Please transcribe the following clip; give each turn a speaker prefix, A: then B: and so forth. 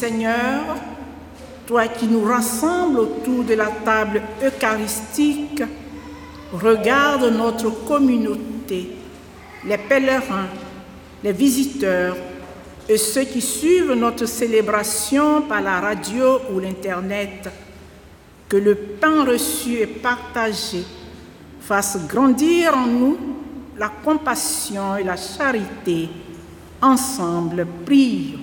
A: Seigneur, toi qui nous rassembles autour de la table eucharistique, regarde notre communauté, les pèlerins, les visiteurs et ceux qui suivent notre célébration par la radio ou l'Internet. Que le pain reçu et partagé fasse grandir en nous la compassion et la charité. Ensemble, prions.